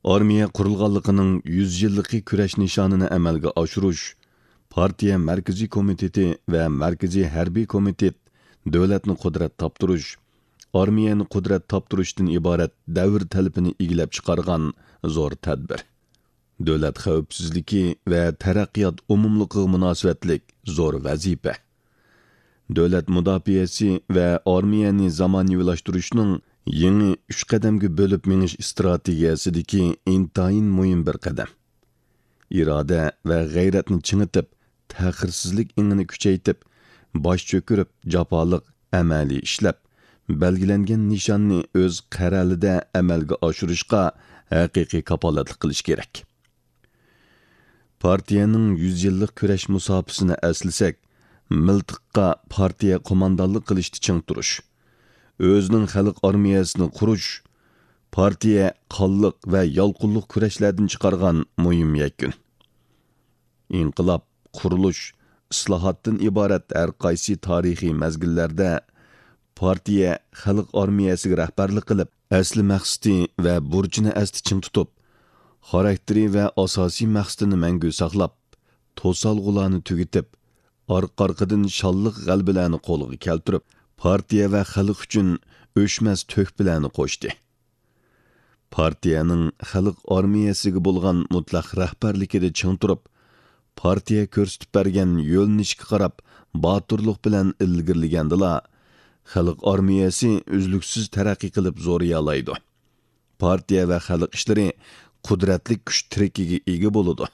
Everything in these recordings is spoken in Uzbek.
Armiya qurilganligining 100 yillik kurash nishonini amalga oshirish, partiya markaziy komiteti va markaziy harbiy komitet davlatni qudrat toptirish, armiyani qudrat toptirishdan iborat davr talabini egilab chiqargan zo'r tadbir. Davlat xavfsizligi va taraqqiyot umumligiga munosabatlik zo'r vazifa. Davlat mudofaasi va armiyani zamonaviylashtırishning yangi 3 qadamga bo'lib menish strategiyasidagi intayin muhim bir qadam. İrada va g'ayratni chingitib, ta'xirsizlik ingini kuchaytib, bosh cho'kirib, jafoliq amaliy ishlab, belgilangan nishonni o'z qaralida amalga oshirishga haqiqiy kapolatlik qilish kerak. Partiyaning 100 yillik kurash musofasini aslasak, miltiqqa partiya qo'mondonlik qilishni ching turish, o'zining xalq armiyasini qurish, partiya qonliq va yolqinliq kurashlardan chiqargan muhim yakun. İnqilob, qurilish, islohotdan iborat har qaysi tarixiy mazgillarda partiya xalq armiyasiga rahbarlik qilib, asli maqsadi va burchini asti ching tutib, xarakteri va asosiy maqsadini mangu saqlab, to'salg'ularni tugatib, orqa-orqadan shonliq g'albalarni qo'lga keltirib, partiya va xalq uchun o'chmas to'hfalarni qo'shdi. Partiyaning xalq armiyasiga bo'lgan mutlaq rahbarligida ching turib, partiya ko'rsatib bergan yo'lnishga qarab, boturlik bilan ilgirligandila, xalq armiyasi uzluksiz taraqqiy qilib zo'riyalaydi. Partiya va xalq ishlari qudratli kuch tirikiga ega bo'ladi.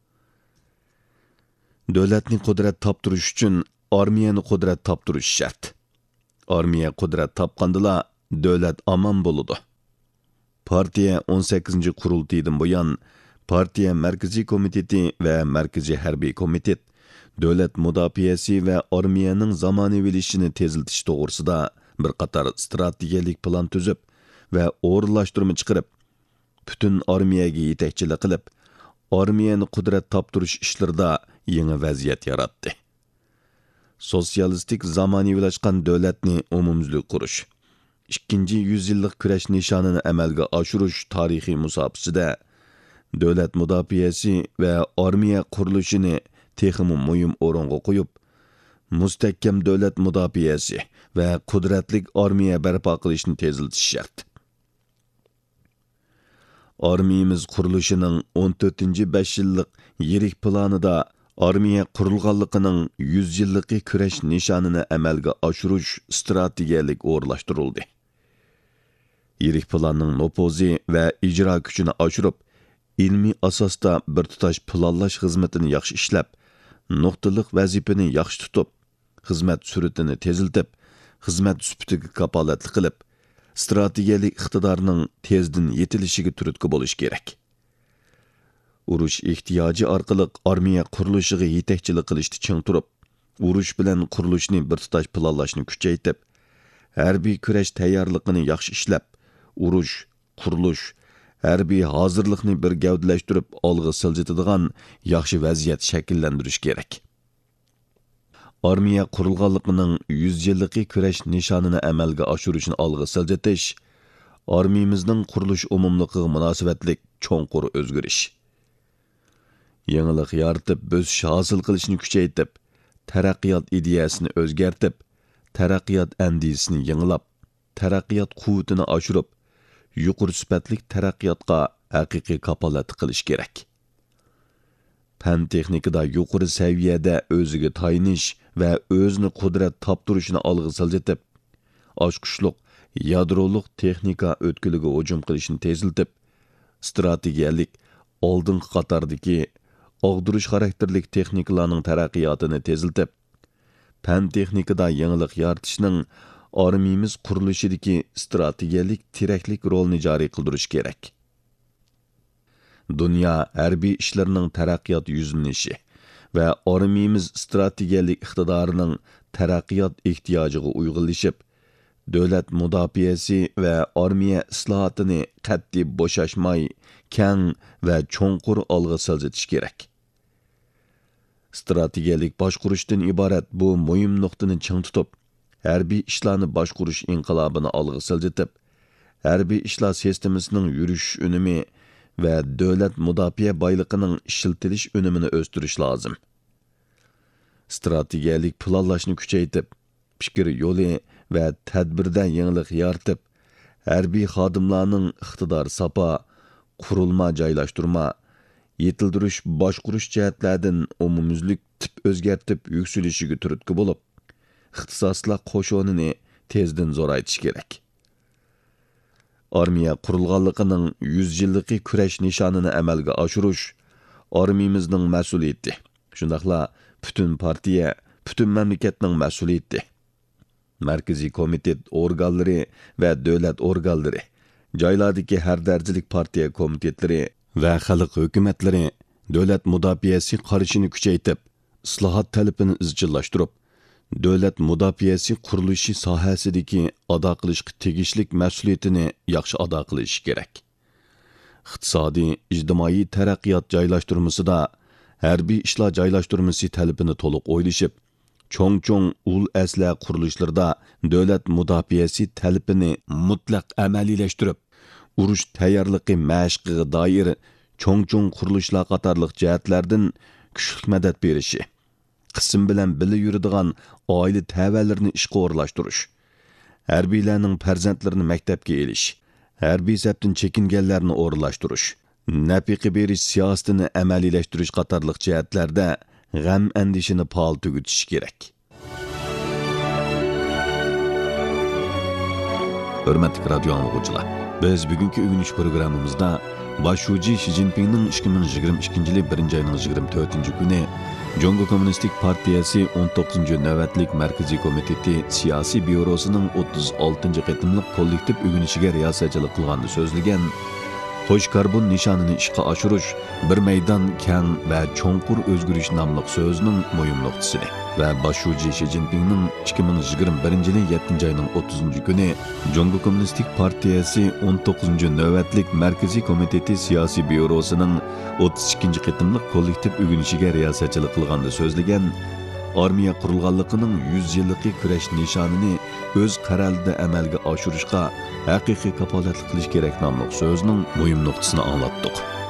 Davlatni qudrat toptirish uchun armiyani qudrat toptirish shart. Armiya qudrat topqandila davlat omon bo'ladi. Partiya 18 qurultaydan buyon partiya markaziy komiteti va markaziy harbiy komitet davlat mudofaasi va armiyaning zamonaviylashishini tezlatish to'g'risida bir qator strategiyalik plan tuzib va o'rinlashtirma chiqarib, butun armiyaga yetakchilik qilib, armiyani qudrat toptirish ishlarida yangi vaziyat yaratdi. Sotsialistik zamonaviylashgan davlatni umumyuzlik qurish, 200 yillik kurash nishonini amalga oshirish tarixiy musofasida davlat mudofaasi va armiya qurilishini texmi muhim o'ringa qo'yib, mustahkam davlat mudofaasi va qudratli armiya barpo qilishni tezlatish shart. Armiyamiz qurilishining 14-5 yillik yirik planida armiya qurilganligining 100 yillik kurash nishonini amalga oshirish strategiyalik o'rlashtirildi. Yirik planning nufuzi va ijro kuchini oshirib, ilmiy asosda bir tutash planlash xizmatini yaxshi ishlab, nuqtaliq vazifani yaxshi tutib, xizmat sur'atini teziltib, xizmat sifatiga kapolatlik qilib, strategiyalik iqtidorning tezdan yetilishiga turtki bo'lish kerak. Urush ehtiyoji orqali armiya qurilishiga yetakchilik qilishni ching turib, urush bilan qurilishni bir tutash planlashni kuchaytib, harbiy kurash tayyorligini yaxshi ishlab, urush, qurilish, harbiy hozirlikni bir gavdalashtirib olg'a siljitadigan yaxshi vaziyat shakllantirish kerak. Armiya qurilganligining 100 yillik kurash nishonini amalga oshirishni olg'a siljitish, armiyamizning qurilish umumligiga munosabatlik cho'nqur o'zgarish. Yangilik yaratib, bo'sish hosil qilishni kuchaytib, taraqqiyot ideyasini o'zgartib, taraqqiyot andisini yangilab, taraqqiyot quvvatini oshirib, yuqori sifatli taraqqiyotga haqiqiy kapolatlik qilish kerak. Fan texnikada yuqori saviyada o'ziga tayinish va o'zini qudrat toptirishni olg'a siljitib, oshqushliq, yadroliq texnika o'tkiliga hujum qilishni teziltib, strategiyalik oldingi qatordagi og'dirish xarakterlik texnikalarning taraqqiyotini teziltib, fan texnikada yangilik yaratishning armiyamiz qurilishidagi strategiyalik tiraklik rolini joriy qildirish kerak. Dunyo harbiy ishlarining taraqqiyot yuzlanishi va armiyamiz strategiyalik iqtidorining taraqqiyot ehtiyojiga uyg'unlashib, davlat mudofaasi va armiya islohotini qat'iy bo'shashmay, keng va cho'nqur olg'a siljitish kerak. Strategiyalik boshqurishdan iborat bu muhim nuqtani ching tutib, harbiy ishlarni boshqurish inqilobini olg'a siljitib, harbiy ishlar sistemasining yurish unumi ve devlet müdafiə baylıqının işiltiliş önümünü östürüş lazım. Strategiyalik planlaşını küçeytip, fikir yolu ve tədbirdə yenilik yaratıb, hərbi xadimlarning iqtidor sapa, qurulma joylashtirma, yetildirish, boshqurish jihatlardan umumyuzlik tip o'zgartib yukselishiga turtki bo'lib, ixtisoslar qo'shinini tezdan zo'raytish kerak. Armiya qurilganligining 100 yillik kurash nishonini amalga oshirish armiyamizning mas'uliyati. Shundaqla butun partiya, butun mamlakatning mas'uliyati. Markaziy komitet organlari va davlat organlari, joylardagi har darajalik partiya komitetlari va xalq hukumatlari davlat mudofaasi qarashini kuchaytirib, islohot talabini izchillashtirib, davlat mudofaasi qurilishi sohasidagi ado qilishga tegishli mas'uliyatini yaxshi ado qilish kerak. Iqtisodiy, ijtimoiy taraqqiyot joylashtirmasida harbiy ishlar joylashtirmasi talabini to'liq o'ylashib, cho'ng ul asla qurilishlarda davlat mudofaasi talabini mutlaq amaliylashtirib, urush tayyorligi mashqiga doir cho'ng qurilishlar qatorliq jihatlardan kuchli madad berishi, qism bilan birga yuradigan oila tavallarini ishga o'rlashtirish, harbiylarning farzandlarini maktabga elish, harbiy safdan chekinganlarni o'rlashtirish, nafiqa berish siyosatini amaliylashtirish qatorliq jihatlarda g'am andishini faol tugutish kerak. Hurmatli radio anglag'uvchilar, biz bugungi o'g'inish programmamizda Başşuji Xi Jinpingning 2022-yil 1-oyning 24-kuni Jongo Kommunistik Partiyasi 19-navbatlik Markaziy komiteti siyosiy byurosining 36-qatimliq kollektiv o'g'inishiga riyosatchilik qilganda so'zlagan Xo'sh karbon nishonini ishga oshirish bir maydon keng va cho'nqur o'zgarish nomli so'zining muhim nuqtasini va Başşuji Xi Jinpingning 2021-yil 7-oyning 30-kuni Jongo Kommunistik Partiyasi 19-navbatlik Markaziy komiteti siyosiy byurosining 32-qatimliq kollektiv o'g'inishiga riyosatchilik qilganda so'zlagan armiya qurilganligining 100 yillik kurash nishonini o'z qarorida amalga oshirishga haqiqiy kapolatlik qilish kerak nomli so'zning muhim nuqtasini anglatdik.